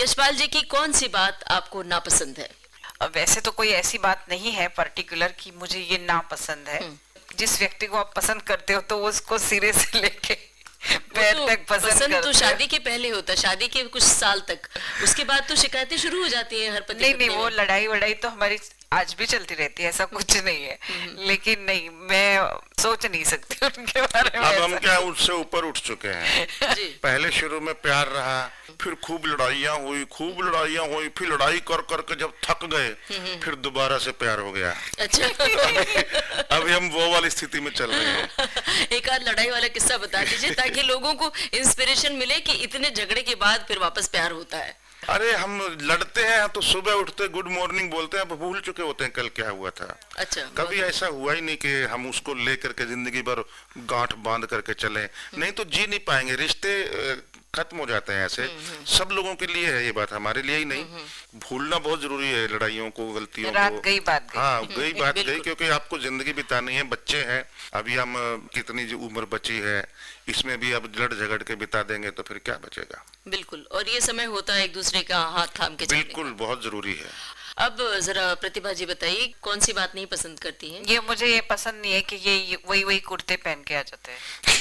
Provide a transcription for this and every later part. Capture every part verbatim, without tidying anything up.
यशपाल जी की कौन सी बात आपको नापसंद है? वैसे तो कोई ऐसी बात नहीं है पर्टिकुलर कि मुझे ये नापसंद है। जिस व्यक्ति को आप पसंद करते हो तो उसको सिरे से लेके पैर तो तक पसंद, पसंद करते तो शादी के पहले होता है, शादी के कुछ साल तक, उसके बाद तो शिकायतें शुरू हो जाती हैं हर पति नहीं नहीं, पत्नी वो में। लड़ाई वड़ाई तो हमारी आज भी चलती रहती है, ऐसा कुछ नहीं है। लेकिन नहीं, मैं सोच नहीं सकती उनके बारे में। अब हम क्या उससे ऊपर उठ चुके हैं। जी। पहले शुरू में प्यार रहा, फिर खूब लड़ाइयाँ हुई, खूब लड़ाइयाँ हुई, फिर लड़ाई कर करके जब थक गए फिर दोबारा से प्यार हो गया। अच्छा। अभी हम वो वाली स्थिति में चल रहे हैं। एक आध लड़ाई वाला किस्सा बता दीजिए ताकि लोगों को इंस्पिरेशन मिले कि इतने झगड़े के बाद फिर वापस प्यार होता है। अरे हम लड़ते हैं तो सुबह उठते गुड मॉर्निंग बोलते हैं, अब भूल चुके होते हैं कल क्या हुआ था। अच्छा। कभी ऐसा हुआ ही नहीं कि हम उसको लेकर के जिंदगी भर गांठ बांध करके चले, नहीं तो जी नहीं पाएंगे, रिश्ते खत्म हो जाते हैं ऐसे। सब लोगों के लिए है ये बात, हमारे लिए ही नहीं। भूलना बहुत जरूरी है लड़ाइयों को, गलतियों रात को। गई बात गई। हाँ गई बात गई, बिल्कुल। क्योंकि आपको जिंदगी बितानी है, बच्चे हैं अभी, हम कितनी जो उम्र बची है इसमें भी अब लड़ झगड़ के बिता देंगे तो फिर क्या बचेगा। बिल्कुल, और ये समय होता है एक दूसरे का हाथ थाम के चलने का। बिल्कुल, बहुत जरूरी है। अब जरा प्रतिभा जी बताइए, कौन सी बात नहीं पसंद करती हैं? ये मुझे ये पसंद नहीं है कि ये ये वही वही कुर्ते पहन के आ जाते हैं।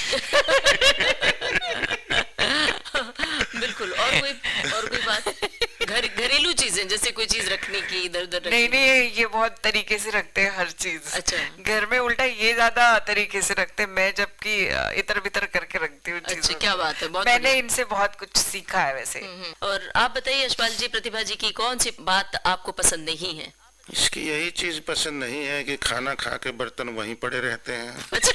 बिल्कुल। और कोई और कोई बात? घर घरेलू चीजें, जैसे कोई चीज रखने की, इधर उधर रखने नहीं की। नहीं, ये बहुत तरीके से रखते हैं हर चीज। अच्छा। घर में उल्टा ये ज्यादा तरीके से रखते हैं, मैं जबकि इधर बितर करके रखती हूँ अच्छा, चीजों क्या को। बात है, बहुत मैंने बढ़िया। इनसे बहुत कुछ सीखा है वैसे। हम्म, और आप बताइए यशपाल जी, प्रतिभा जी की कौन सी बात आपको पसंद नहीं है? इसकी यही चीज पसंद नहीं है कि खाना खा के बर्तन वहीं पड़े रहते हैं।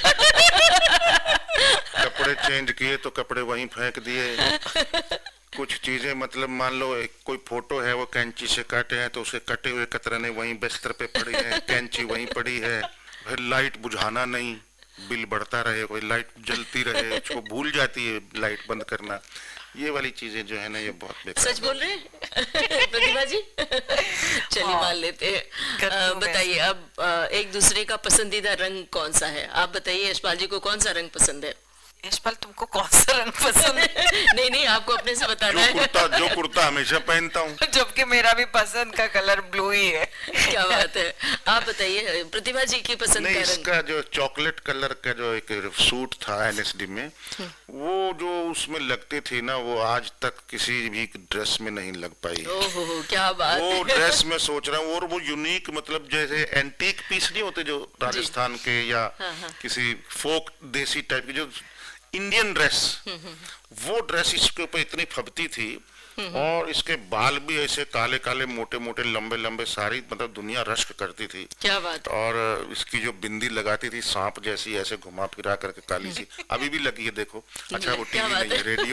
कपड़े चेंज किए तो कपड़े वहीं फेंक दिए। कुछ चीजें मतलब मान लो एक कोई फोटो है वो कैंची से काटे हैं तो उसे कटे हुए कतरने वहीं बिस्तर पे पड़ी है, कैंची वहीं पड़ी है। फिर लाइट बुझाना नहीं, बिल बढ़ता रहे, कोई लाइट जलती रहे, उसको भूल जाती है लाइट बंद करना। ये वाली चीजें जो है ना ये बहुत बेकार। सच बोल रहे हैं प्रतिभा जी? चलिए मान लेते हैं। अ, बताइए अब, अ, एक दूसरे का पसंदीदा रंग कौन सा है? आप बताइए यशपाल जी को कौन सा रंग पसंद है? यशपाल, तुमको कौन सा रंग पसंद है? नहीं नहीं, आपको अपने से बताना जो है। कुर्ता जो कुर्ता हमेशा पहनता हूँ। जबकि मेरा भी पसंद का कलर ब्लू ही है। क्या बात है। आप बताइए प्रतिभा जी की पसंद नहीं, का रंग। इसका जो चॉकलेट कलर का जो एक सूट था एनएसडी में, वो जो उसमें लगती थी ना, वो आज तक किसी भी ड्रेस में नहीं लग पाई। ओहो, क्या बात वो है। ड्रेस में सोच रहा हूँ, और वो यूनिक, मतलब जैसे एंटीक पीस नहीं होते जो राजस्थान के या हाँ, हाँ। किसी फोक देसी टाइप की जो इंडियन ड्रेस, वो ड्रेस इसके ऊपर इतनी फबती थी। और इसके बाल भी ऐसे काले काले मोटे मोटे लंबे लंबे, सारी मतलब दुनिया रश्क करती थी। क्या बात है। और इसकी जो बिंदी लगाती थी सांप जैसी, ऐसे घुमा फिरा करके काली सी, अभी भी लगी है देखो। अच्छा वो क्या टीवी बात नहीं है, है। रेडियो